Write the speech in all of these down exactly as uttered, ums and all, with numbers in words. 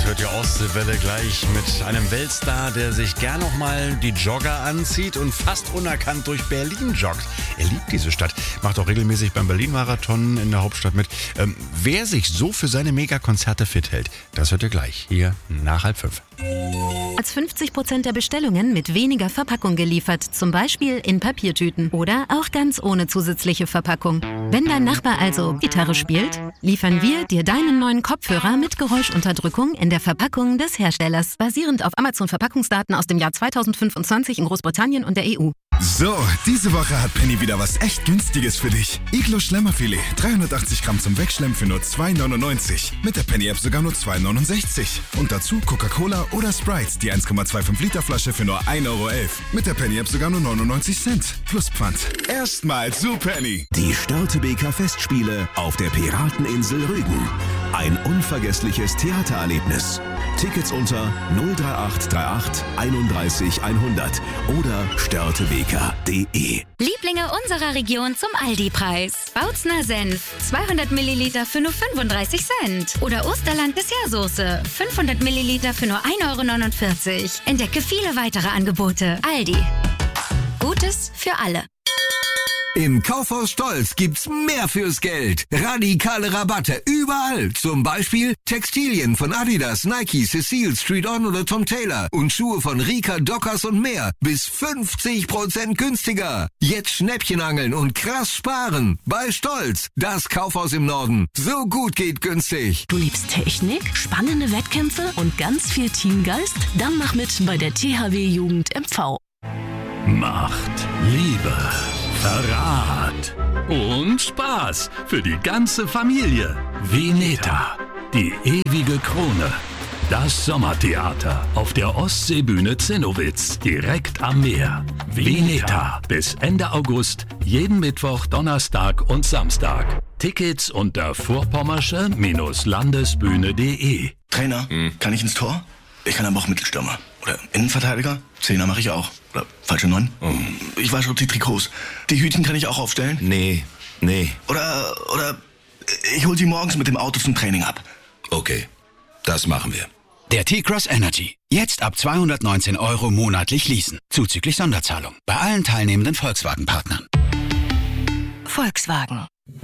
hört die Ostseewelle gleich mit einem Weltstar, der sich gern noch mal die Jogger anzieht und fast unerkannt durch Berlin joggt. Er liebt diese Stadt, macht auch regelmäßig beim Berlin-Marathon in der Hauptstadt mit. Ähm, wer sich so für seine Megakonzerte fit hält, das hört ihr gleich hier nach halb fünf. Als fünfzig Prozent der Bestellungen mit weniger Verpackung geliefert, zum Beispiel in Papiertüten oder auch ganz ohne zusätzliche Verpackung. Wenn dein Nachbar also Gitarre spielt, liefern wir dir deinen neuen Kopfhörer mit Geräuschunterdrückung in der Verpackung des Herstellers, basierend auf Amazon-Verpackungsdaten aus dem Jahr zweitausendfünfundzwanzig in Großbritannien und der E U. So, diese Woche hat Penny wieder was echt Günstiges für dich. Iglo Schlemmerfilet, dreihundertachtzig Gramm zum Wegschlemmen für nur zwei neunundneunzig. Mit der Penny-App sogar nur zwei neunundsechzig. Und dazu Coca-Cola oder Sprite, die eins Komma fünfundzwanzig Liter Flasche für nur ein Euro elf. Mit der Penny-App sogar nur neunundneunzig Cent. Plus Pfand. Erstmal zu Penny. Die Störtebeker Festspiele auf der Pirateninsel Rügen. Ein unvergessliches Theatererlebnis. Tickets unter null drei acht drei acht einunddreißig hundert oder störtebeker punkt de. Lieblinge unserer Region zum Aldi-Preis. Bautzner Senf, zweihundert Milliliter für nur fünfunddreißig Cent. Oder Osterland Dessertsoße, fünfhundert Milliliter für nur ein Euro neunundvierzig. Entdecke viele weitere Angebote. Aldi. Gutes für alle. Im Kaufhaus Stolz gibt's mehr fürs Geld. Radikale Rabatte überall. Zum Beispiel Textilien von Adidas, Nike, Cecile, Street On oder Tom Taylor. Und Schuhe von Rika, Dockers und mehr. Bis fünfzig Prozent günstiger. Jetzt Schnäppchen angeln und krass sparen. Bei Stolz. Das Kaufhaus im Norden. So gut geht günstig. Du liebst Technik, spannende Wettkämpfe und ganz viel Teamgeist? Dann mach mit bei der T H W Jugend M V. Macht, Liebe, Verrat und Spaß für die ganze Familie. Veneta, die ewige Krone. Das Sommertheater auf der Ostseebühne Zinnowitz, direkt am Meer. Veneta, bis Ende August, jeden Mittwoch, Donnerstag und Samstag. Tickets unter vorpommersche-landesbühne punkt de. Trainer, hm. kann ich ins Tor? Ich kann aber auch Mittelstürmer. Oder Innenverteidiger? Zehner mache ich auch. Oder falsche Neun? Oh. Ich wasche die Trikots. Die Hütchen kann ich auch aufstellen? Nee, nee. Oder, oder ich hol sie morgens mit dem Auto zum Training ab. Okay, das machen wir. Der T-Cross Energy. Jetzt ab zweihundertneunzehn Euro monatlich leasen. Zuzüglich Sonderzahlung. Bei allen teilnehmenden Volkswagen-Partnern. Volkswagen.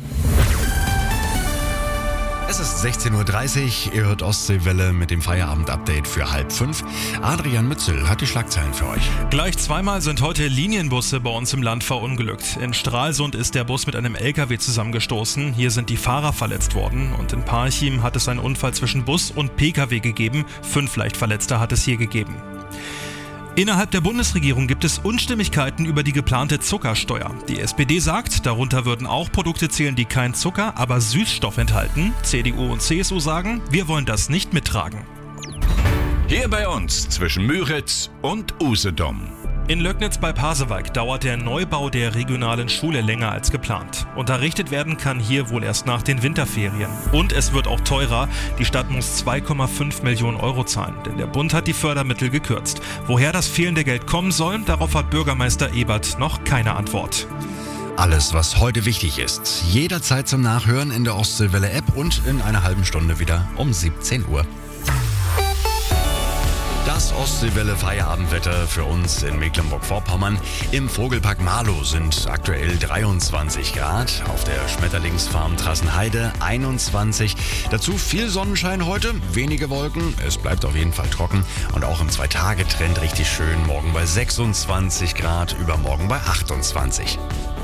Es ist sechzehn Uhr dreißig, ihr hört Ostseewelle mit dem Feierabend-Update für halb fünf. Adrian Mützel hat die Schlagzeilen für euch. Gleich zweimal sind heute Linienbusse bei uns im Land verunglückt. In Stralsund ist der Bus mit einem L K W zusammengestoßen. Hier sind die Fahrer verletzt worden. Und in Parchim hat es einen Unfall zwischen Bus und P K W gegeben. Fünf Leichtverletzte hat es hier gegeben. Innerhalb der Bundesregierung gibt es Unstimmigkeiten über die geplante Zuckersteuer. Die S P D sagt, darunter würden auch Produkte zählen, die kein Zucker, aber Süßstoff enthalten. C D U und C S U sagen, wir wollen das nicht mittragen. Hier bei uns zwischen Müritz und Usedom. In Löcknitz bei Pasewalk dauert der Neubau der regionalen Schule länger als geplant. Unterrichtet werden kann hier wohl erst nach den Winterferien. Und es wird auch teurer. Die Stadt muss zwei Komma fünf Millionen Euro zahlen, denn der Bund hat die Fördermittel gekürzt. Woher das fehlende Geld kommen soll, darauf hat Bürgermeister Ebert noch keine Antwort. Alles, was heute wichtig ist, jederzeit zum Nachhören in der Ostseewelle-App und in einer halben Stunde wieder um siebzehn Uhr. Das Ostseewelle-Feierabendwetter für uns in Mecklenburg-Vorpommern. Im Vogelpark Marlow sind aktuell dreiundzwanzig Grad, auf der Schmetterlingsfarm Trassenheide einundzwanzig. Dazu viel Sonnenschein heute, wenige Wolken, es bleibt auf jeden Fall trocken und auch im Zwei-Tage-Trend richtig schön. Morgen bei sechsundzwanzig Grad, übermorgen bei achtundzwanzig.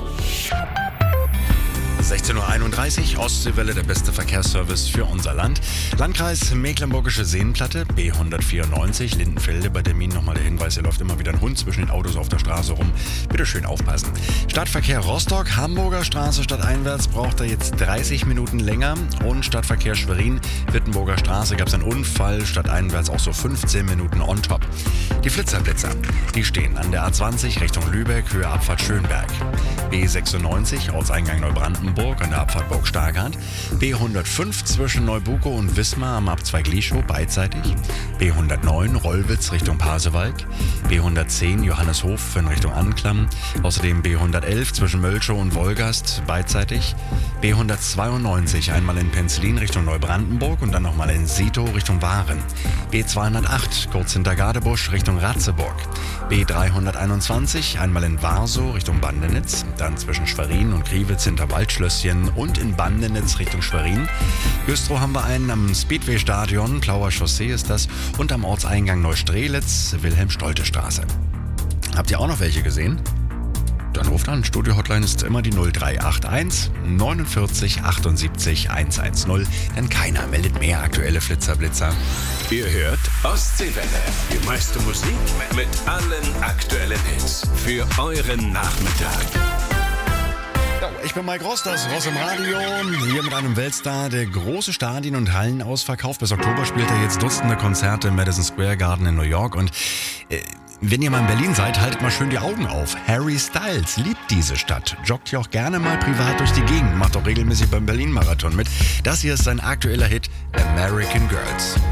sechzehn Uhr einunddreißig, Ostseewelle, der beste Verkehrsservice für unser Land. Landkreis Mecklenburgische Seenplatte, B hundertvierundneunzig, Lindenfelde. Bei Termin nochmal der Hinweis, hier läuft immer wieder ein Hund zwischen den Autos auf der Straße rum. Bitte schön aufpassen. Stadtverkehr Rostock, Hamburger Straße stadteinwärts braucht er jetzt dreißig Minuten länger. Und Stadtverkehr Schwerin, Wittenburger Straße gab es einen Unfall, stadteinwärts auch so fünfzehn Minuten on top. Die Flitzerblitzer, die stehen an der A zwanzig Richtung Lübeck, Höhe Abfahrt Schönberg. B sechsundneunzig, Ortseingang Neubrandenburg. Brandenburg an der Abfahrt Burg Stargard. B hundertfünf zwischen Neubuko und Wismar am Abzweig Lieschow beidseitig. B hundertneun Rollwitz Richtung Pasewalk. B hundertzehn Johanneshof in Richtung Anklam. Außerdem B hundertelf zwischen Mölchow und Wolgast beidseitig. B hundertzweiundneunzig einmal in Penzlin Richtung Neubrandenburg und dann nochmal in Sito Richtung Waren. B zweihundertacht kurz hinter Gadebusch Richtung Ratzeburg. B dreihunderteinundzwanzig einmal in Warsow Richtung Bandenitz, dann zwischen Schwerin und Kriwitz hinter Waldschlösschen und in Bandenitz Richtung Schwerin. Güstrow haben wir einen am Speedway-Stadion, Plauer Chaussee ist das, und am Ortseingang Neustrelitz, Wilhelm-Stolte-Straße. Habt ihr auch noch welche gesehen? Dann ruft an, Studio-Hotline ist immer die null drei acht eins neunundvierzig achtundsiebzig hundertzehn, denn keiner meldet mehr aktuelle Flitzer-Blitzer. Ihr hört Ostseewelle, die meiste Musik mit allen aktuellen Hits für euren Nachmittag. Ich bin Mike Ross, das Ross im Radio, hier mit einem Weltstar, der große Stadien und Hallen ausverkauft. Bis Oktober spielt er jetzt Dutzende Konzerte im Madison Square Garden in New York und äh, wenn ihr mal in Berlin seid, haltet mal schön die Augen auf. Harry Styles liebt diese Stadt, joggt hier auch gerne mal privat durch die Gegend, macht auch regelmäßig beim Berlin-Marathon mit. Das hier ist sein aktueller Hit, American Girls.